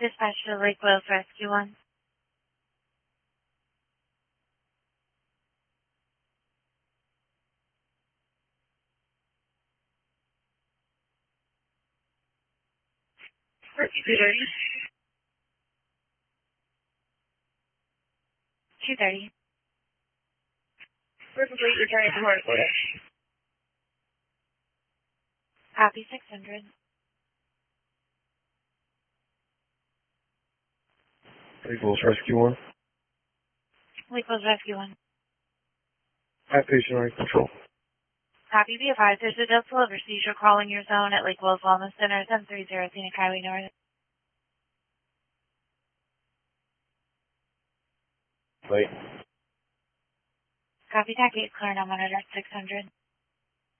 Dispatch to Lake Wales Rescue 1. For 2:30. 2:30. For complete, returning to Florida. Copy 600. Lake Wales Rescue 1. Lake Wales Rescue 1. Have patient under control. Copy, be advised, there's a dental over seizure calling your zone at Lake Wales Wellness Center, 730 Scenic Highway North. Wait. Copy, TAC 8, clear now monitor 600.